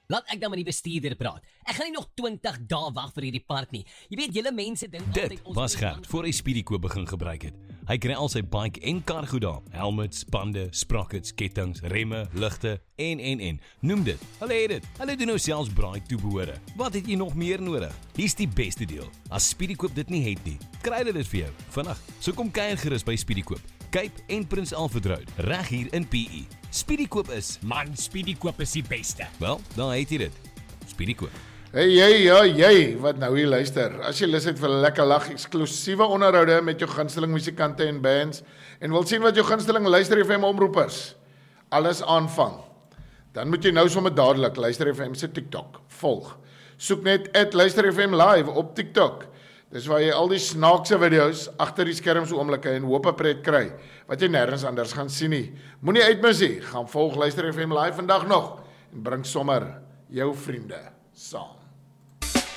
Laat ek dan met die bestuurder praat. Ek gaan nie nog 20 dae wag vir hierdie part nie. Jy weet, julle mense dink Dit was Gert voor hy Speedykoop begin gebruik het. Hy kry al sy bike en kar goed daar. Helmets, bande, sprockets, kettings, remme, ligte en. Noem dit. Hulle het dit. Hulle doen nou selfs braai toebehore. Wat het jy nog meer nodig? Hier's die beste deel. As Speedykoop dit nie het nie, kry hulle dit vir jou vinnig. So kom kuier gerus by Speedykoop. Cape en Prins Alfred Road, reg hier in PE. Speedykoop is, Man, Speedykoop is die beste. wel, dan het jy dit. Speedykoop. Hey, jy, wat nou hier luister. As jy lus het vir 'n lekker lag, eksklusiewe onderhoude met jou gunsteling musikante en bands en wil sien wat jou gunsteling Luister FM omroepers alles aanvang, dan moet jy nou sommer dadelik Luister FM se TikTok volg. Soek net @Luister FM live op TikTok. Dis waar jy al die snaakse video's agter die skerms oomblikke en hoop 'n pret kry wat jy nêrens anders gaan sien nie. Moenie uitmis nie. Gaan volg Luister FM live vandag nog en bring sommer jou vriende saam.